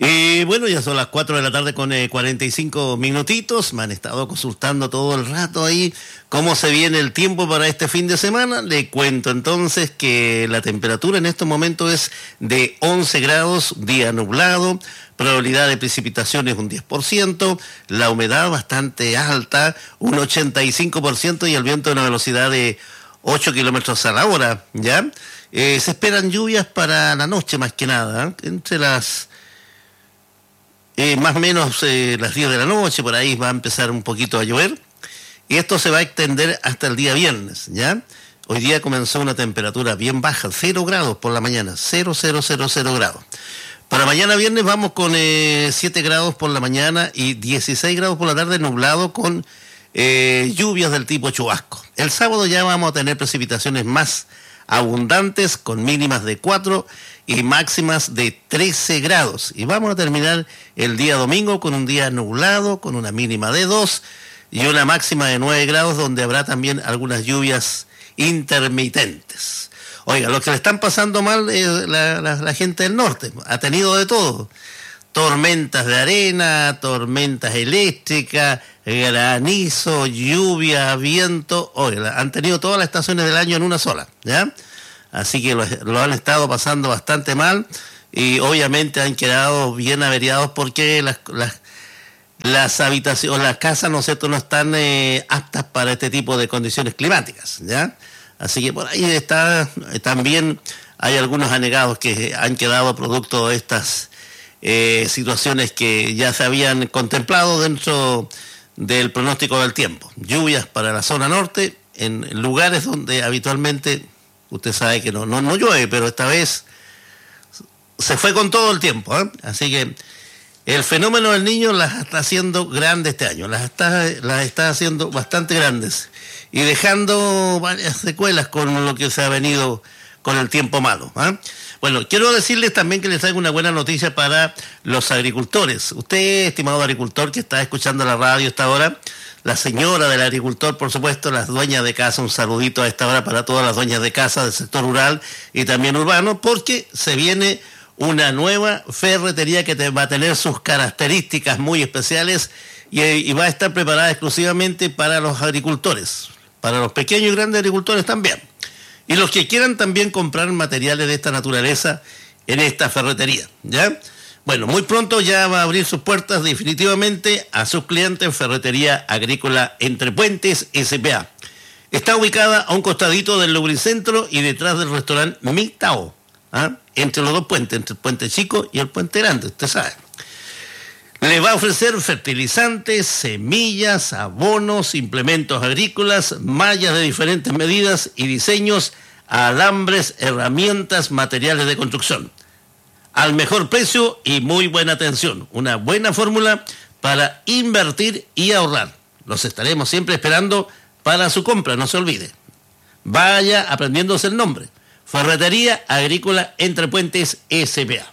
Bueno, ya son las 4 de la tarde con 45 minutitos. Me han estado consultando todo el rato ahí cómo se viene el tiempo para este fin de semana. Le cuento entonces que la temperatura en estos momentos es de 11 grados, día nublado, probabilidad de precipitaciones un 10%, la humedad bastante alta, un 85% y el viento a una velocidad de 8 kilómetros a la hora, ¿ya? Se esperan lluvias para la noche más que nada, entre las... más o menos las 10 de la noche, por ahí va a empezar un poquito a llover. Y esto se va a extender hasta el día viernes, ¿ya? Hoy día comenzó una temperatura bien baja, 0 grados por la mañana, 0 grados. Para mañana viernes vamos con 7 grados por la mañana y 16 grados por la tarde, nublado con lluvias del tipo chubasco. El sábado ya vamos a tener precipitaciones más abundantes con mínimas de 4 y máximas de 13 grados. Y vamos a terminar el día domingo con un día nublado, con una mínima de 2 y una máxima de 9 grados, donde habrá también algunas lluvias intermitentes. Oiga, lo que le están pasando mal es la gente del norte. Ha tenido de todo. Tormentas de arena, tormentas eléctricas, granizo, lluvia, viento. Oiga, han tenido todas las estaciones del año en una sola, ¿ya? Así que lo han estado pasando bastante mal y obviamente han quedado bien averiados porque las habitaciones, las casas, ¿no es cierto?, no están aptas para este tipo de condiciones climáticas, ¿ya? Así que por ahí está, también hay algunos anegados que han quedado producto de estas situaciones que ya se habían contemplado dentro del pronóstico del tiempo. Lluvias para la zona norte, en lugares donde habitualmente usted sabe que no llueve, pero esta vez se fue con todo el tiempo, ¿eh? Así que el fenómeno del Niño las está haciendo grandes este año, las está haciendo bastante grandes y dejando varias secuelas con lo que se ha venido con el tiempo malo, ¿eh? Bueno, quiero decirles también que les traigo una buena noticia para los agricultores. Usted, estimado agricultor que está escuchando la radio a esta hora, la señora del agricultor, por supuesto, las dueñas de casa, un saludito a esta hora para todas las dueñas de casa del sector rural y también urbano, porque se viene una nueva ferretería que va a tener sus características muy especiales y va a estar preparada exclusivamente para los agricultores, para los pequeños y grandes agricultores también. Y los que quieran también comprar materiales de esta naturaleza en esta ferretería, ¿ya? Bueno, muy pronto ya va a abrir sus puertas definitivamente a sus clientes Ferretería Agrícola Entre Puentes S.p.A. Está ubicada a un costadito del Lubricentro y detrás del restaurante Mitao, ¿ah? Entre los dos puentes, entre el puente chico y el puente grande, usted sabe. Le va a ofrecer fertilizantes, semillas, abonos, implementos agrícolas, mallas de diferentes medidas y diseños, alambres, herramientas, materiales de construcción. Al mejor precio y muy buena atención. Una buena fórmula para invertir y ahorrar. Los estaremos siempre esperando para su compra, no se olvide. Vaya aprendiéndose el nombre. Ferretería Agrícola Entre Puentes S.p.A.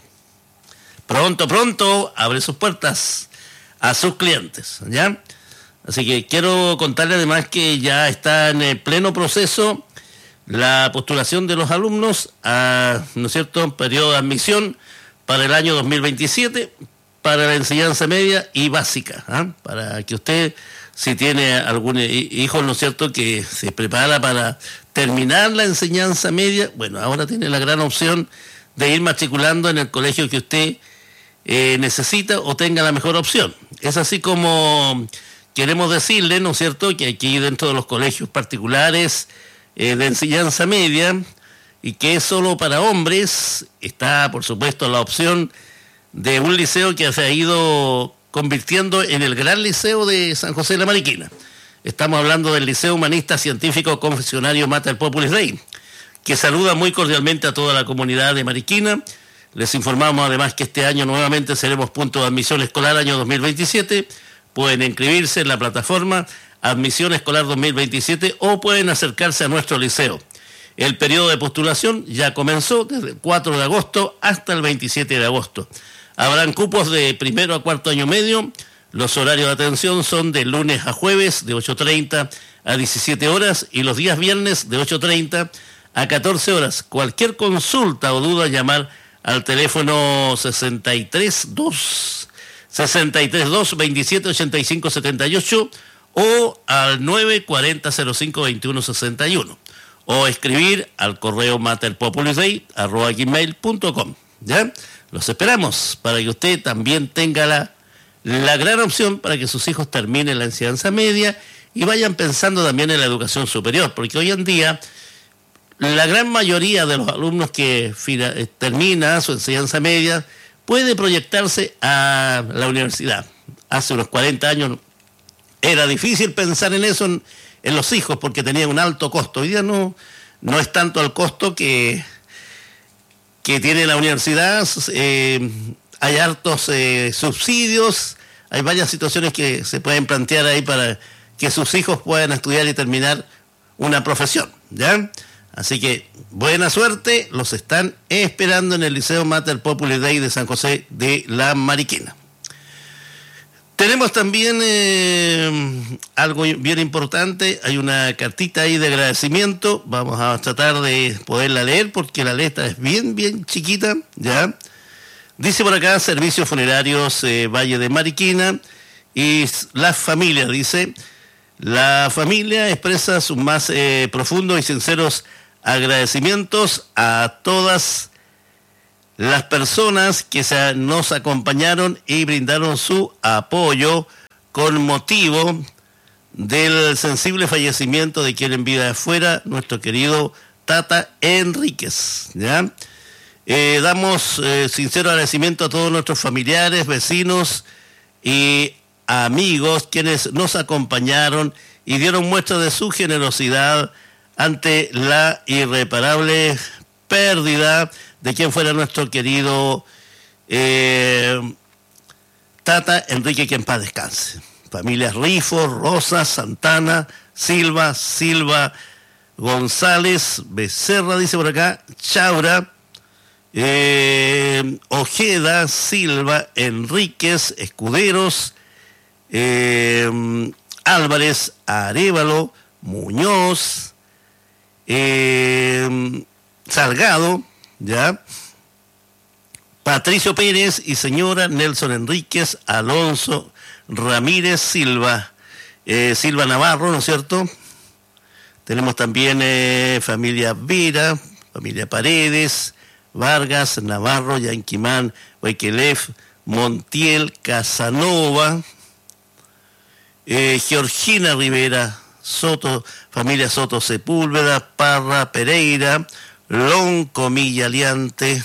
Pronto abre sus puertas a sus clientes, ¿ya? Así que quiero contarle además que ya está en el pleno proceso la postulación de los alumnos a, ¿no es cierto?, periodo de admisión para el año 2027 para la enseñanza media y básica, ¿ah? Para que usted, si tiene algún hijo, ¿no es cierto?, que se prepara para terminar la enseñanza media, bueno, ahora tiene la gran opción de ir matriculando en el colegio que usted necesita o tenga la mejor opción. Es así como queremos decirle, ¿no es cierto?, que aquí dentro de los colegios particulares de enseñanza media y que es solo para hombres, está por supuesto la opción de un liceo que se ha ido convirtiendo en el gran liceo de San José de la Mariquina. Estamos hablando del Liceo Humanista Científico Confesionario Mater Populis Dei, que saluda muy cordialmente a toda la comunidad de Mariquina. Les informamos además que este año nuevamente seremos punto de admisión escolar año 2027. Pueden inscribirse en la plataforma Admisión Escolar 2027 o pueden acercarse a nuestro liceo. El periodo de postulación ya comenzó desde el 4 de agosto hasta el 27 de agosto. Habrán cupos de primero a cuarto año medio. Los horarios de atención son de lunes a jueves de 8:30 a 17 horas y los días viernes de 8:30 a 14 horas. Cualquier consulta o duda, llamar al teléfono 632-2785-78 o al 940-05-2161 o escribir al correo materpopulisday@gmail.com. ¿Ya? Los esperamos para que usted también tenga la gran opción para que sus hijos terminen la enseñanza media y vayan pensando también en la educación superior, porque hoy en día la gran mayoría de los alumnos que termina su enseñanza media puede proyectarse a la universidad. Hace unos 40 años era difícil pensar en eso en los hijos porque tenía un alto costo. Hoy día no es tanto el costo que tiene la universidad. Hay hartos subsidios, hay varias situaciones que se pueden plantear ahí para que sus hijos puedan estudiar y terminar una profesión, ¿ya? Así que buena suerte, los están esperando en el Liceo Mater Populi Dei de San José de la Mariquina. Tenemos también algo bien importante, hay una cartita ahí de agradecimiento, vamos a tratar de poderla leer porque la letra es bien, bien chiquita, ¿ya? Dice por acá, Servicios Funerarios Valle de Mariquina, y la familia, dice, la familia expresa sus más profundos y sinceros agradecimientos a todas las personas que nos acompañaron y brindaron su apoyo con motivo del sensible fallecimiento de quien en vida fuera, nuestro querido Tata Enríquez, ¿ya? Damos sincero agradecimiento a todos nuestros familiares, vecinos y amigos quienes nos acompañaron y dieron muestra de su generosidad ante la irreparable pérdida de quien fuera nuestro querido Tata Enrique, que en paz descanse. Familias Rifo, Rosa, Santana, Silva, González, Becerra, dice por acá, Chaura, Ojeda, Silva, Enríquez, Escuderos, Álvarez, Arévalo, Muñoz, Salgado, ¿ya? Patricio Pérez y señora Nelson Enríquez, Alonso Ramírez, Silva Navarro, ¿no es cierto? Tenemos también familia Vera, familia Paredes, Vargas, Navarro, Yanquimán, Huequelef, Montiel, Casanova, Georgina Rivera, Soto, familia Soto Sepúlveda, Parra, Pereira, Lonco, Aliante,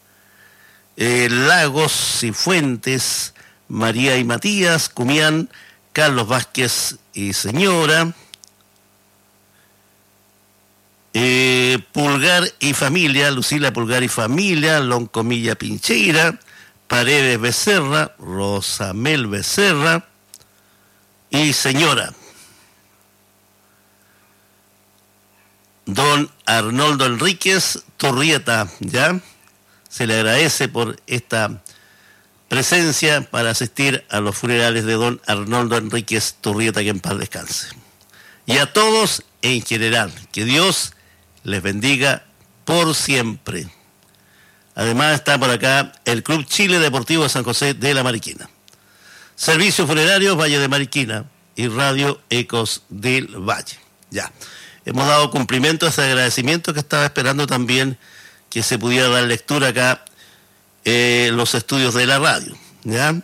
Lagos, Cifuentes, María y Matías, Cumián, Carlos Vázquez y señora, Pulgar y familia, Lucila Pulgar y familia, Loncomilla Pincheira, Paredes Becerra, Rosamel Becerra y señora. Don Arnoldo Enríquez Turrieta, ¿ya? Se le agradece por esta presencia para asistir a los funerales de don Arnoldo Enríquez Turrieta, que en paz descanse. Y a todos en general, que Dios les bendiga por siempre. Además está por acá el Club Chile Deportivo de San José de la Mariquina. Servicios Funerarios Valle de Mariquina y Radio Ecos del Valle. Ya. Hemos dado cumplimiento a ese agradecimiento que estaba esperando también que se pudiera dar lectura acá en los estudios de la radio, ¿ya?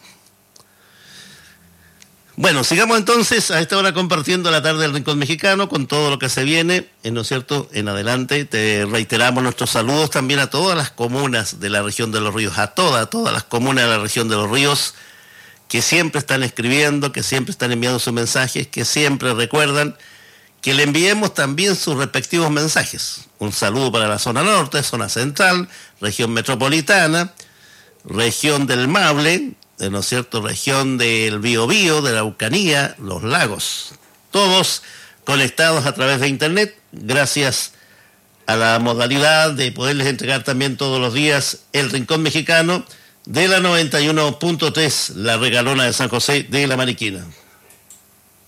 Bueno, sigamos entonces a esta hora compartiendo la tarde del Rincón Mexicano con todo lo que se viene, ¿no es cierto? En adelante te reiteramos nuestros saludos también a todas las comunas de la región de Los Ríos, a todas las comunas de la región de Los Ríos que siempre están escribiendo, que siempre están enviando sus mensajes, que siempre recuerdan que le enviemos también sus respectivos mensajes. Un saludo para la zona norte, zona central, región metropolitana, región del Maule, ¿no es cierto?, región del Biobío, de la Araucanía, los lagos, todos conectados a través de internet, gracias a la modalidad de poderles entregar también todos los días el Rincón Mexicano de la 91.3, la regalona de San José de la Mariquina.